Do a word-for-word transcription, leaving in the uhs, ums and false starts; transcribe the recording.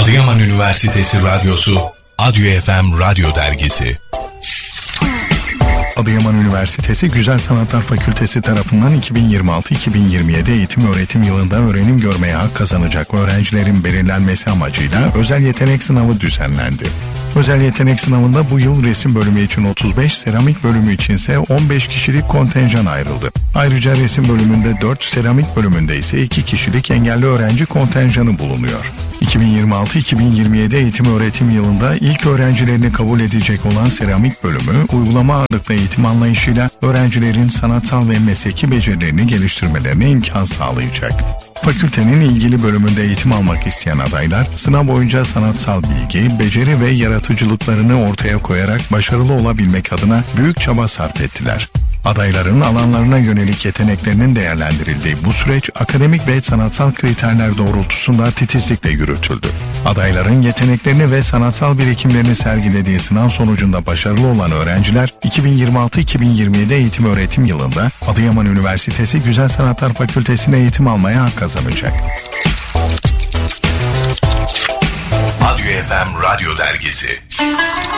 Adıyaman Üniversitesi Radyosu Adyo F M Radyo Dergisi. Adıyaman Üniversitesi Güzel Sanatlar Fakültesi tarafından iki bin yirmi altı iki bin yirmi yedi eğitim öğretim yılında öğrenim görmeye hak kazanacak öğrencilerin belirlenmesi amacıyla özel yetenek sınavı düzenlendi. Özel yetenek sınavında bu yıl resim bölümü için otuz beş, seramik bölümü içinse on beş kişilik kontenjan ayrıldı. Ayrıca resim bölümünde dört, seramik bölümünde ise iki kişilik engelli öğrenci kontenjanı bulunuyor. iki bin yirmi altı iki bin yirmi yedi eğitim öğretim yılında ilk öğrencilerini kabul edecek olan seramik bölümü uygulama ağırlıklı eğitim anlayışıyla öğrencilerin sanatsal ve mesleki becerilerini geliştirmelerine imkan sağlayacak. Fakültenin ilgili bölümünde eğitim almak isteyen adaylar sınav boyunca sanatsal bilgi, beceri ve yaratıcılıklarını ortaya koyarak başarılı olabilmek adına büyük çaba sarf ettiler. Adayların alanlarına yönelik yeteneklerinin değerlendirildiği bu süreç akademik ve sanatsal kriterler doğrultusunda titizlikle yürütüldü. Adayların yeteneklerini ve sanatsal birikimlerini sergilediği sınav sonucunda başarılı olan öğrenciler iki bin yirmi altı iki bin yirmi yedi eğitim öğretim yılında Adıyaman Üniversitesi Güzel Sanatlar Fakültesi'ne eğitim almaya hak kazanacak. Adyo F M Radyo Dergisi.